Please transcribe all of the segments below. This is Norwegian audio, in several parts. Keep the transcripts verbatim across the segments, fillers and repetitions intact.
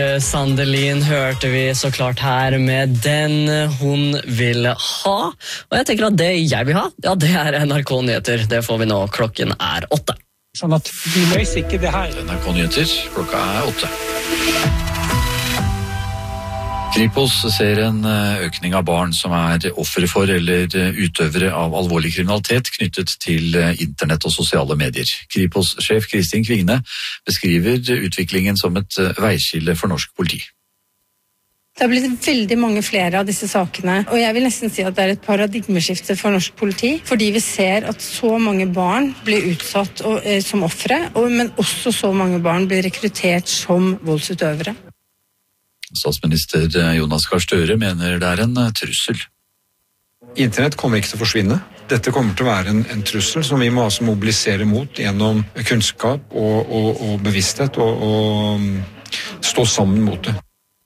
Sandelin hørte vi så klart her med den hun vil ha. Og jeg tenker at det jeg vil ha, ja, det er N R K Nyheter. Det får vi nå. Klokken er åtte. Sånn at vi løser ikke det her. N R K Nyheter, klokka er åtte. Kripos ser en økning av barn som er ofre for eller utøvere av alvorlig kriminalitet knyttet til internett og sosiale medier. Kripos-sjef Kristin Kvigne beskriver utviklingen som et veiskille for norsk politi. Det har blitt veldig mange flere av disse sakene, og jeg vil nesten si at det er et paradigmeskifte for norsk politi, fordi vi ser at så mange barn blir utsatt og, eh, som ofre, og, men også så mange barn blir rekruttert som voldsutøvere. Statsminister Jonas Gahr Støre mener det er en trussel. Internett kommer ikke til å forsvinne. Dette kommer til å være en, en trussel som vi må altså mobilisere mot gjennom kunnskap og, og, og bevissthet og, og stå sammen mot det.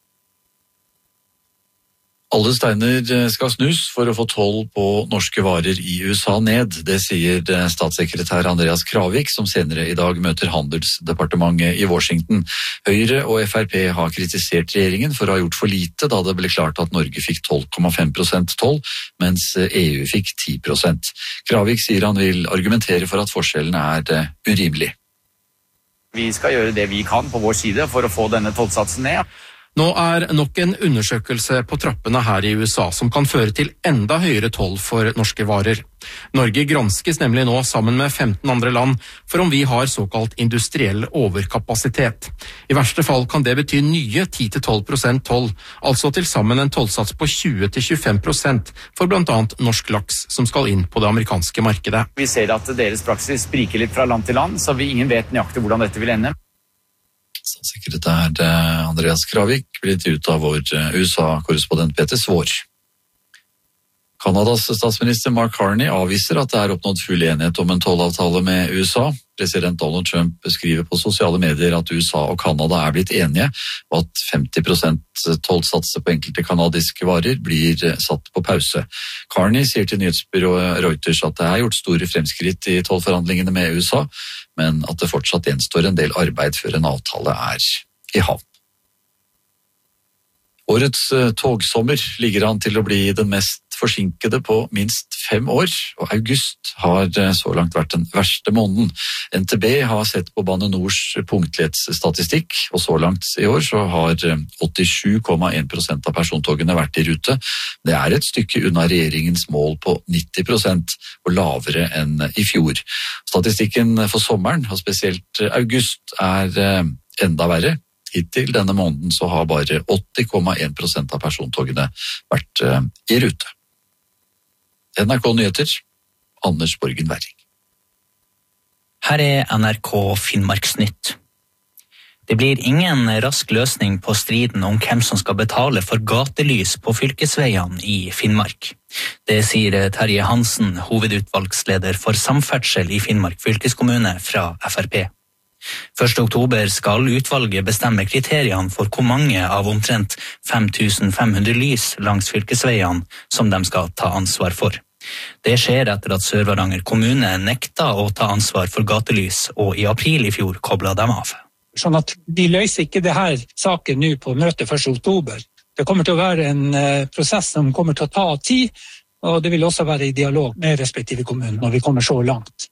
Alle steiner skal snus for å få toll på norske varer i U S A ned. Det sier statssekretær Andreas Kravik, som senere i dag møter Handelsdepartementet i Washington. Høyre og F R P har kritisert regjeringen for å ha gjort for lite da det ble klart at Norge fikk tolv komma fem prosent toll, mens E U fikk ti prosent. Kravik sier han vil argumentere for at forskjellen er urimelig. Vi skal gjøre det vi kan på vår side for å få denne tollsatsen ned. Nå er nok en undersøkelse på trappene her i U S A som kan føre til enda høyere toll for norske varer. Norge granskes nemlig nå sammen med femten andre land for om vi har såkalt industriell overkapasitet. I verste fall kan det bety nye ti til tolv prosent toll, altså til sammen en tollsats på tjue til tjuefem prosent for blant annet norsk laks som skal inn på det amerikanske markedet. Vi ser at deres praksis spriker litt fra land til land, så vi ingen vet nøyaktig hvordan dette vil ende. Statssekretær Andreas Kravik blir intervjuet av vår U S A-korrespondent Peter Svår. Kanadas statsminister Mark Carney avviser at det er oppnådd full enighet om en tollavtale med U S A. President Donald Trump skriver på sosiale medier at U S A og Kanada er blitt enige, og at femti prosent tollsatser på enkelte kanadiske varer blir satt på pause. Carney sier til nyhetsbyrået Reuters at det er gjort store fremskritt i tollforhandlingene med U S A, men at det fortsatt gjenstår en del arbeid før en avtale er i havn. Årets togsommer ligger an til å bli den mest forsinkede på minst fem år, og august har så langt vært den verste måneden. N T B har sett på Bane Nors punktlighetsstatistikk, og så langt i år så har åttisju komma en prosent av persontogene vært i rute. Det er et stykke unna regjeringens mål på nitti prosent, og lavere enn i fjor. Statistikken for sommeren, og spesielt august, er enda verre. Hittil denne måneden så har bare åtti komma en prosent av persontogene vært i rute. N R K Nyheter, Anders Borgen Werring. Her er N R K Finnmarksnytt. Det blir ingen rask løsning på striden om hvem som skal betale for gatelys på fylkesveiene i Finnmark. Det sier Terje Hansen, hovedutvalgsleder for samferdsel i Finnmark fylkeskommune fra F R P. første oktober skal utvalget bestemme kriteriene for hvor mange av omtrent fem tusen fem hundre lys langs fylkesveiene som de skal ta ansvar for. Det skjer etter at Sør-Varanger kommune nekta å ta ansvar for gatelys, og i april i fjor koblet dem av. Sånn at vi løser ikke det her saken nå på møtet første oktober. Det kommer til å være en uh, prosess som kommer til å ta tid, og det vil også være i dialog med respektive kommuner når vi kommer så langt.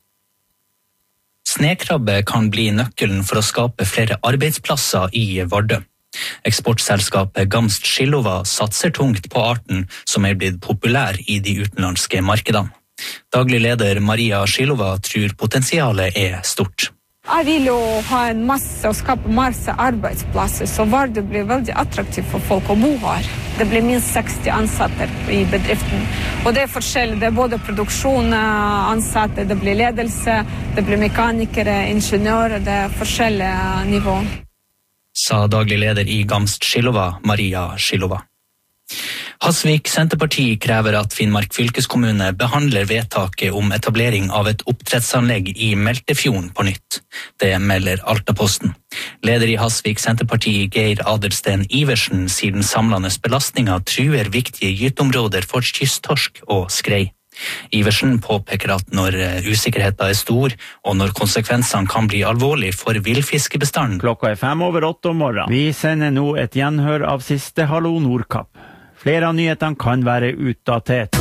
Snekrabbe kan bli nøkkelen for å skape flere arbeidsplasser i Vardø. Eksportselskapet Gamst Skillova satser tungt på arten som er blitt populær i de utenlandske markedene. Daglig leder Maria Skillova tror potensialet er stort. Jeg vil jo ha en masse og skape masse arbeidsplasser, så Vardø blir veldig attraktivt for folk å bo her. Det blir minst seksti ansatte i bedriften, og det er forskjellig. Det er både produksjon, ansatte, det blir ledelse, det blir mekanikere, ingeniører, det er forskjellige nivå. Sa daglig leder i Gamst Skillova, Maria Skillova. Hasvik Senterparti krever at Finnmark fylkeskommune behandler vedtaket om etablering av et oppdrettsanlegg i Meltefjorden på nytt. Det melder Altaposten. Leder i Hasvik Senterparti Geir Adelsten Iversen sier den samlende belastningen truer viktige gyteområder for kysttorsk og skrei. Iversen påpeker at når usikkerheten er stor, og når konsekvensene kan bli alvorlige for villfiskebestanden. Klokka er fem over åtte om morgenen. Vi sender nå et gjenhør av siste Hallo Nordkapp. Flere av nyhetene kan være utdatert.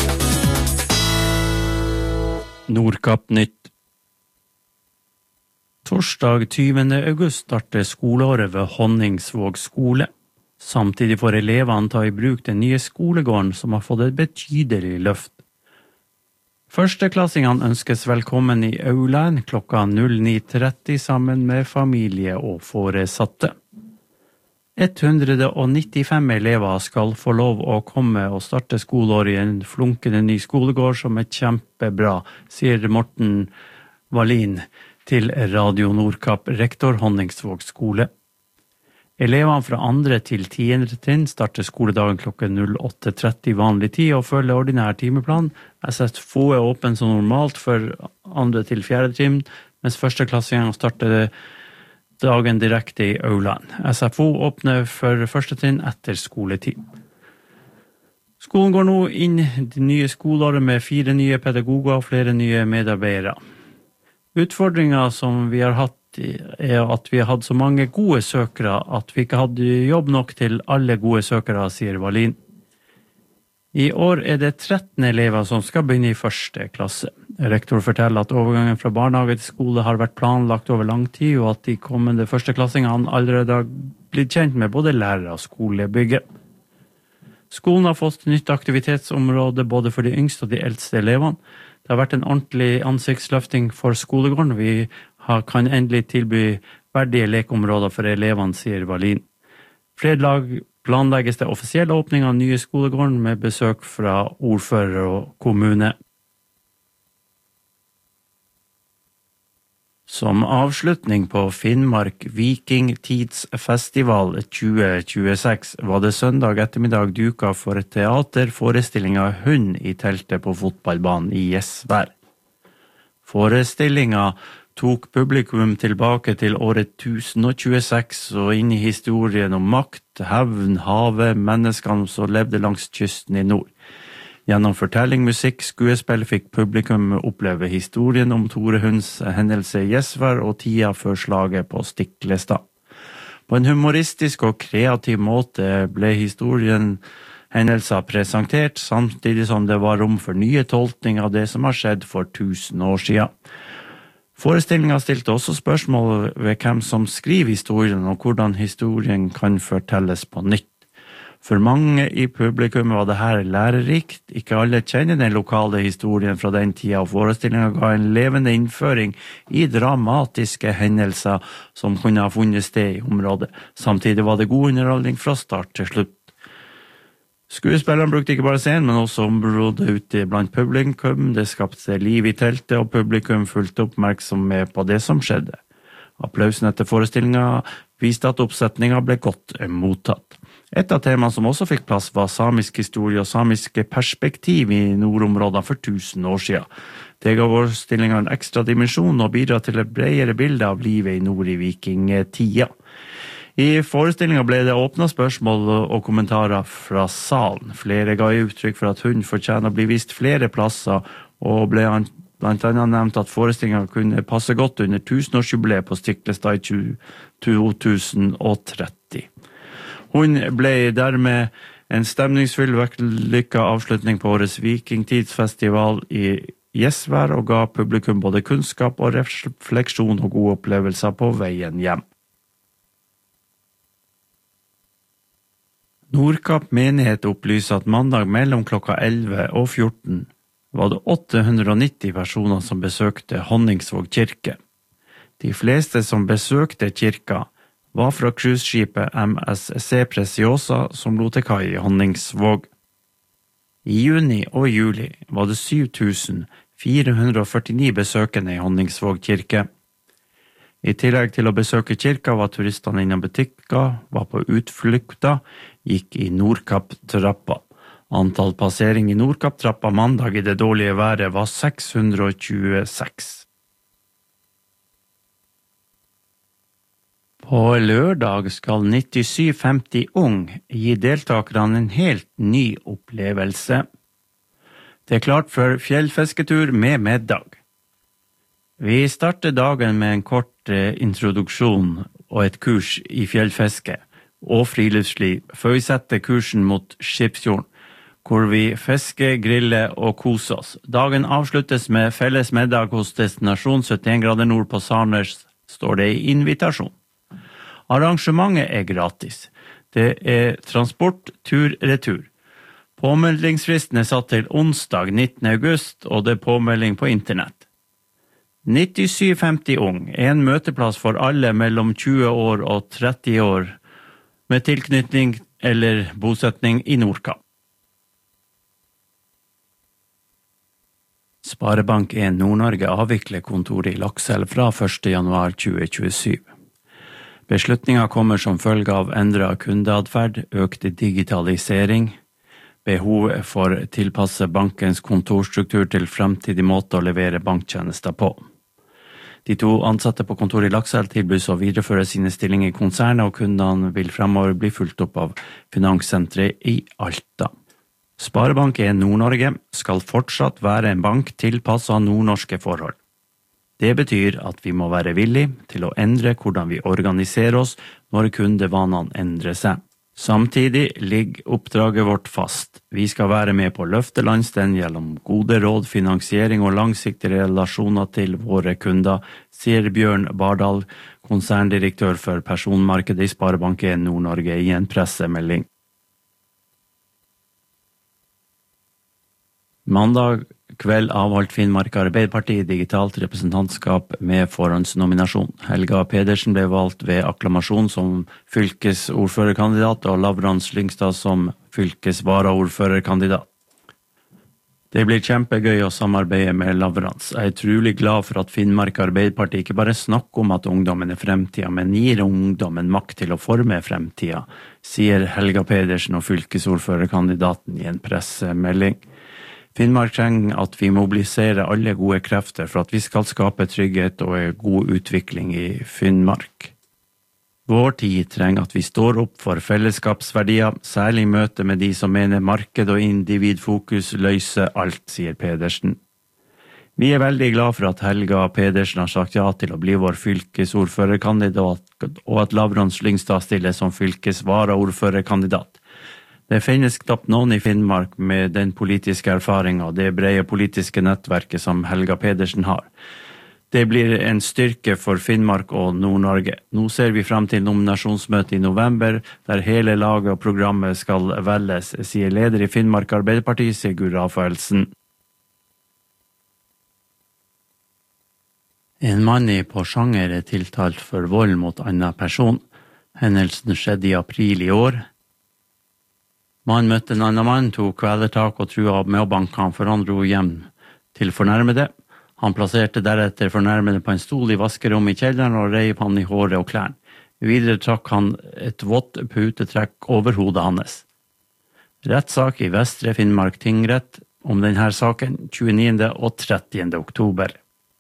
Nordkapp nytt. Torsdag tyvende august starter skoleåret ved Honningsvåg skole. Samtidig får elevene ta i bruk den nye skolegården som har fått et betydelig løft. Førsteklassingene ønskes velkommen i aulaen klokka ni tretti sammen med familie og foresatte. hundre nittifem elever skal få lov å komme og starte skoleåret i en flunkende ny skolegård som er kjempebra, sier Morten Wallin til Radio Nordkapp, rektor Honningsvåg skole. Elevene fra andre til tiende trinn starter skoledagen klokken åtte tretti vanlig tid og følger ordinær timeplan. S F O er åpen som normalt for andre til fjerde trinn, mens førsteklassingene starter dagen direkte i aulaen. S F O åpner for første trinn etter skoletid. Skolen går nå inn det nye skoleåret med fire nye pedagoger og flere nye medarbeidere. Utfordringen som vi har hatt er at vi har hatt så mange gode søkere at vi ikke hadde jobb nok til alle gode søkere, sier Wallin. I år er det tretten elever som skal begynne i første klasse. Rektor forteller at overgangen fra barnehage til skole har vært planlagt over lang tid, og at de kommende førsteklassingene allerede har blitt kjent med både lærere og skolebygget. Skolen har fått nytt aktivitetsområde både for de yngste og de eldste elevene. Det har vært en ordentlig ansiktsløfting for skolegården. Vi kan endelig tilby verdige lekeområder for elevene, sier Wallin. Fredag planlegges det offisielle åpning av nye skolegården med besøk fra ordfører og kommune. Som avslutning på Finnmark Vikingtidsfestival tjue tjueseks var det søndag ettermiddag duka for et teaterforestilling av Hund i teltet på fotballbanen i Gjesvær. Forestillinga tok publikum tilbake til året tusen og tjueseks og inn i historien om makt, hevn, havet, menneskene som levde langs kysten i nord. Gjennom fortelling, musikk, skuespill fikk publikum oppleve historien om Tore Hunds hendelse i Gjesvær og tida før slaget på Stiklestad. På en humoristisk og kreativ måte ble historien hendelser presentert, samtidig som det var rom for nye tolkninger av det som har skjedd for tusen år siden. Forestillingen stilte også spørsmål ved hvem som skriver historien og hvordan historien kan fortelles på nytt. For mange i publikum var det her lærerikt. Ikke alle kjenner den lokale historien fra den tida, og forestillingen ga en levende innføring i dramatiske hendelser som kunne ha funnet sted i området. Samtidig var det god underholdning fra start til slutt. Skuespilleren brukte ikke bare scenen, men også området ute blant publikum. Det skapte liv i teltet, og publikum fulgte oppmerksom med på det som skjedde. Applausen etter forestillingen viste at oppsetningen ble godt mottatt. Et av temaene som også fikk plass var samisk historie og samiske perspektiv i nordområdene for tusen år siden. Det ga forestillingen en ekstra dimensjon og bidra til et bredere bilde av livet i nord i vikingtida. I forestillingen ble det åpnet spørsmål og kommentarer fra salen. Flere ga uttrykk for at Hund fortjener å bli vist flere plasser, og ble blant annet nevnt at forestillingen kunne passe godt under tusenårsjubileet på Stiklestad i to tusen og tretti. Hun ble dermed en stemningsfull, vellykket avslutning på årets Vikingtidsfestival i Gjesvær og ga publikum både kunnskap og refleksjon og gode opplevelser på veien hjem. Nordkapp menighet opplyser at mandag mellom klokka elleve og fjorten var det åtte hundre og nitti personer som besøkte Honningsvåg kirke. De fleste som besøkte kirka var fra cruiseskipet M S C Preciosa som lå til kai i Honningsvåg. I juni og juli var det syv tusen fire hundre og førtini besøkende i Honningsvåg kirke. I tillegg til å besøke kirka var turistene innom butikker, var på utflukter, gikk i Nordkapp-trappa. Antall passering i Nordkapp-trappa mandag i det dårlige været var seks hundre og tjueseks. På lørdag skal nittisju femti Ung gi deltakerne en helt ny opplevelse. Det er klart for fjellfisketur med middag. Vi starter dagen med en kort introduksjon og et kurs i fjellfiske og friluftsliv, før vi setter kursen mot Skipsfjorden, hvor vi fisker, griller og koser oss. Dagen avsluttes med felles middag hos destinasjon syttien grader nord på Sarnes, står det i invitasjon. Arrangementet er gratis. Det er transport, tur, retur. Påmeldingsfristen er satt til onsdag nittende august, og det er påmelding på internett. nittisju femti ung er en møteplass for alle mellom tjue år og tretti år, med tilknytning eller bosetning i Nordkapp. Sparebank en Nord-Norge avvikler kontoret i Lakselv fra første januar tjue tjuesju. Beslutningen kommer som følge av endret kundeadferd, økt digitalisering, behovet for å tilpasse bankens kontorstruktur til fremtidig måte å levere banktjenester på. De to ansatte på kontoret i Lakselv tilbys å videreføre sine stillinger i konsernet, og kundene vil fremover bli fulgt opp av Finanssenteret i Alta. Sparebank en Nord-Norge skal fortsatt være en bank tilpasset nordnorske forhold. Det betyr at vi må være villige til å endre hvordan vi organiserer oss når kundevanene endrer seg. Samtidig ligger oppdraget vårt fast. Vi skal være med på å løfte landsdelen gjennom gode råd, finansiering og langsiktige relasjoner til våre kunder, sier Bjørn Bardal, konserndirektør for personmarkedet i Sparebank en Nord-Norge i en pressemelding. Mandag kveld avholdt Finnmark Arbeiderparti digitalt representantskap med forhåndsnominasjon. Helga Pedersen ble valgt ved akklamasjon som fylkesordførerkandidat og Lavrans Lyngstad som fylkesvaraordførerkandidat. Det blir kjempegøy å samarbeide med Lavrans. Jeg er utrolig glad for at Finnmark Arbeiderparti ikke bare snakker om at ungdommen er fremtiden, men gir ungdommen makt til å forme fremtiden, sier Helga Pedersen og fylkesordførerkandidaten i en pressemelding. Finnmark trenger at vi mobiliserer alle gode krefter for at vi skal skape trygghet og en god utvikling i Finnmark. Vår tid trenger at vi står opp for fellesskapsverdier, særlig i møte med de som mener marked og individfokus løser alt, sier Pedersen. Vi er veldig glad for at Helga Pedersen har sagt ja til å bli vår fylkesordførerkandidat, og at Lavrans Lyngstad stiller som fylkesvaraordførerkandidat. Det finnes knapt noen i Finnmark med den politiske erfaringen og det brede politiske nettverket som Helga Pedersen har. Det blir en styrke for Finnmark og Nord-Norge. Nå ser vi frem til nominasjonsmøtet i november, der hele laget og programmet skal velges, sier leder i Finnmark Arbeiderparti, Sigurd Rafaelsen. En mann i Porsanger er tiltalt for vold mot annen person. Hendelsen skjedde i april i år. Mannen møtte en annen mann, tok kvelertak og trua med å banke han, for han dro hjem til fornærmede. Han plasserte deretter fornærmede på en stol i vaskerommet i kjelleren og reiv han i håret og klærne. Videre trakk han et vått putetrekk over hodet hans. Rettssak i Vestre Finnmark tingrett om denne saken tjueniende og trettiende oktober.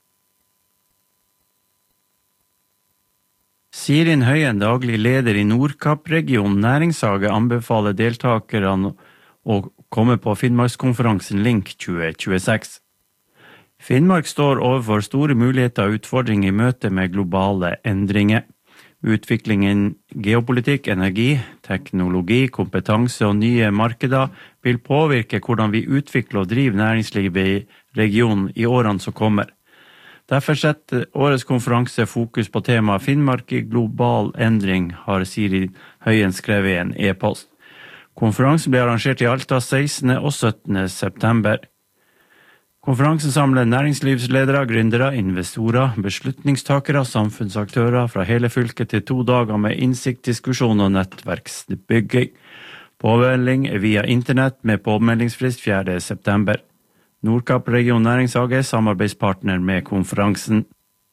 Sirin Høyen, daglig leder i Nordkapp-region Næringshage, anbefaler deltakerne å komme på Finnmarkskonferansen Link tjue tjueseks. Finnmark står overfor store muligheter og utfordringer i møte med globale endringer. Utviklingen geopolitikk, energi, teknologi, kompetanse og nye markeder vil påvirke hvordan vi utvikler og driver næringslivet i regionen i årene som kommer. Derfor setter årets konferanse fokus på temaet Finnmark i global endring, har Sirin Høyen skrevet i en e-post. Konferansen ble arrangert i Alta sekstende og syttende september. Konferansen samler næringslivsledere, gründere, investorer, beslutningstakere, samfunnsaktører fra hele fylket til to dager med innsikt, diskusjon og nettverksbygging. Påmelding via internett med påmeldingsfrist fjerde september. Nordkapp region Næringshage er samarbeidspartner med konferansen.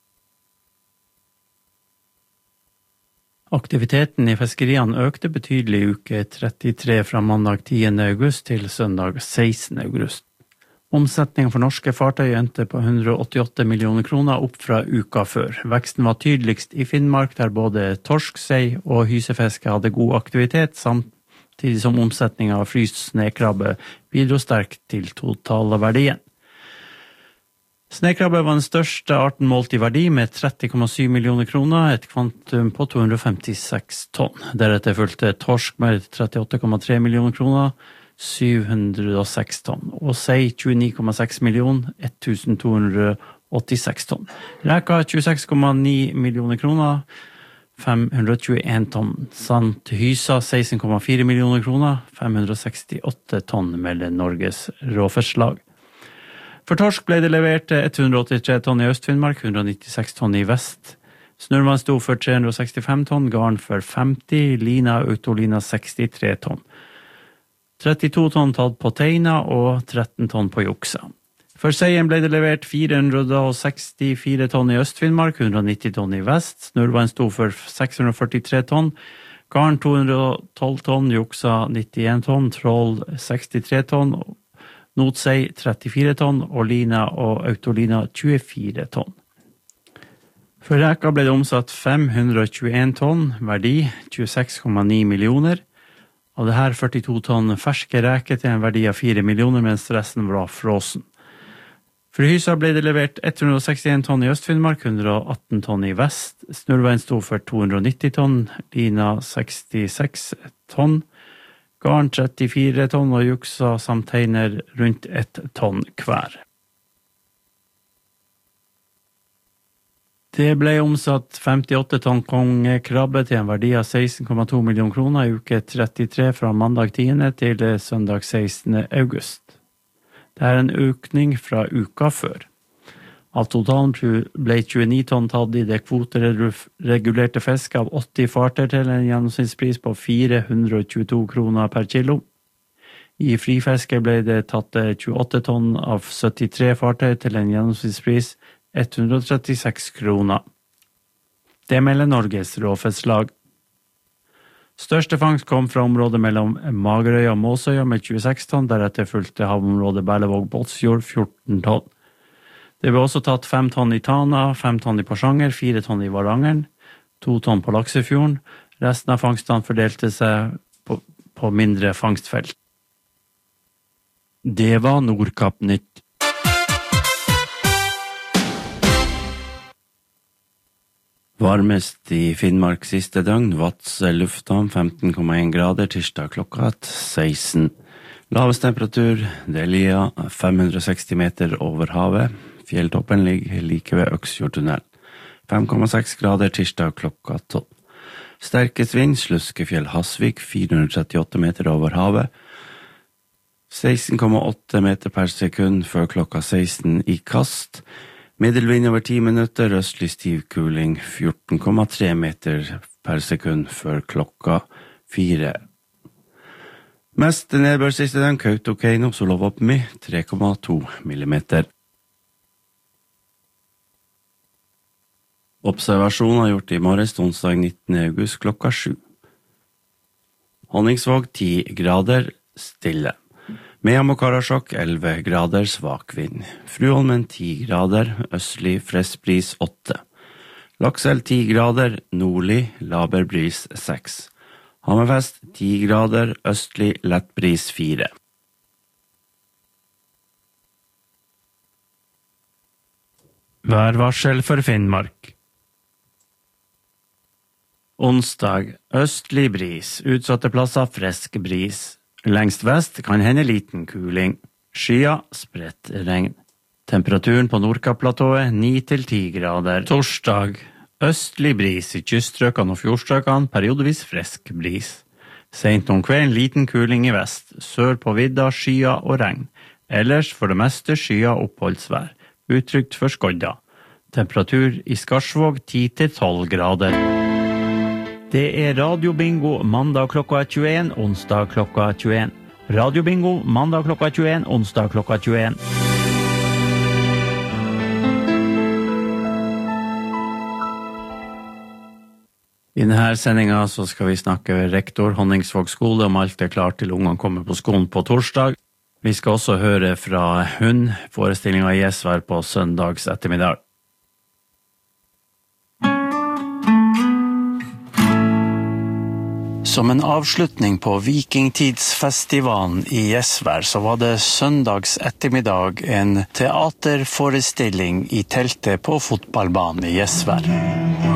Aktiviteten i fiskeriene økte betydelig i uke trettitre fra mandag tiende august til søndag sekstende august. Omsetningen for norske fartøy endte på hundre og åttiåtte millioner kroner opp fra uka før. Veksten var tydeligst i Finnmark, der både torsk, sei og hysefiske hadde god aktivitet, samt samtidig som omsetningen av fryst snekrabbe bidro sterkt til totalverdien. Snekrabbe var den største arten målt i verdi med tretti komma syv millioner kroner, et kvantum på to hundre femtiseks tonn. Deretter fulgte torsk med trettiåtte komma tre millioner kroner, syv hundre og seks tonn, og sei tjueni komma seks millioner, tusen to hundre åttiseks tonn. Reka tjueseks komma ni millioner kroner, fem hundre og tjueen tonn, samt hysa seksten komma fire millioner kroner, fem hundre og sekstiåtte tonn, melder Norges Råfisklag. For torsk ble det levert hundre og åttitre tonn i Øst-Finnmark, hundre og nittiseks tonn i Vest. Snurvann sto for tre hundre og sekstifem tonn, garn for femti, lina og autolina sekstitre tonn. trettito tonn tatt på teina og tretten tonn på juksa. For seien ble det levert fire hundre og sekstifire tonn i Øst-Finnmark, hundre og nitti tonn i Vest. Snurvann sto for seks hundre og førtitre tonn, garn to hundre og tolv tonn, juksa nittien tonn, troll sekstitre tonn, notsei trettifire tonn og lina og autolina tjuefire tonn. For reka ble det omsatt fem hundre og tjueen tonn, verdi tjueseks komma ni millioner. Av det her førtito tonn ferske reker til en verdi av fire millioner, mens resten var frossen. For hysa ble det levert hundre og sekstien tonn i Øst-Finnmark, hundre og atten tonn i Vest. Snurveien sto for to hundre og nitti tonn, lina sekstiseks tonn, garn trettifire tonn og juksa samt teiner rundt ett tonn hver. Det ble omsatt femtiåtte tonn kongekrabbe til en verdi av seksten komma to millioner kroner i uke trettitre fra mandag tiende til søndag sekstende august. Det er en økning fra uka før. Av totalen ble tjueni tonn tatt i det kvoteregulerte fisk av åtti farter til en gjennomsnittspris på fire hundre og tjueto kroner per kilo. I frifiske ble det tatt tjueåtte tonn av syttitre farter til en gjennomsnittspris hundre og trettiseks kroner. Det melder Norges Råfisklag. Største fangst kom fra området mellom Magerøya og Måsøya med tjueseks tonn, deretter fulgte havområdet Berlevåg-Båtsfjord fjorten tonn. Det ble også tatt fem tonn i Tana, fem tonn i Porsanger, fire tonn i Varangeren, to tonn på Laksefjorden. Resten av fangstene fordelte seg på, på mindre fangstfelt. Det var Nordkapp Nytt. Varmest i Finnmark siste døgn, Vadsø lufthavn femten komma en grader, tirsdag klokka seksten. Lavest temperatur, Delia, fem hundre og seksti meter over havet. Fjelltoppen ligger like ved Øksfjordtunnel. fem komma seks grader tirsdag klokka tolv. Sterkest vind, Sluskefjell Hasvik, fire hundre og trettiåtte meter over havet. seksten komma åtte meter per sekund før klokka seksten i kast. Middelvind over ti minutter, østlig stiv kuling, fjorten komma tre meter per sekund før klokka fire. Mest nedbør siste den, Kautokeino, Solovopmi, tre komma to millimeter. Observasjoner gjort i morges, onsdag nittende august klokka sju. Honningsvåg ti grader, stille. Mehamn og Karasjok elleve grader, svak vind. Fruholmen ti grader, østlig frisk bris åtte. Lakselv ti grader, nordlig, laber bris seks. Hammerfest ti grader, østlig, lett bris fire. Værvarsel for Finnmark. Onsdag, østlig bris, utsatte plasser frisk bris. Lengst vest kan hende liten kuling. Skya, spredt regn. Temperaturen på Nordkapp-platået ni til ti grader. Torsdag, østlig bris i kyststrøkene og fjordstrøkene, periodevis frisk bris. Sent om kvelden liten kuling i vest, sør på vidda skya og regn. Ellers for det meste skya oppholdsvær, utrygt for skodda. Temperatur i Skarsvåg ti til tolv grader. Det er radiobingo mandag klokka tjueen, onsdag klokka tjueen. Radiobingo mandag klokka tjueen, onsdag klokka tjueen. I denne sendingen så skal vi snakke med rektor Honningsvåg skole om alt er klart til ungene kommer på skolen på torsdag. Vi skal også høre fra Hund, forestillingen i Gjesvær på søndags ettermiddag. Som en avslutning på Vikingtidsfestivalen i Gjesvær så var det søndags ettermiddag en teaterforestilling i teltet på fotballbanen i Gjesvær.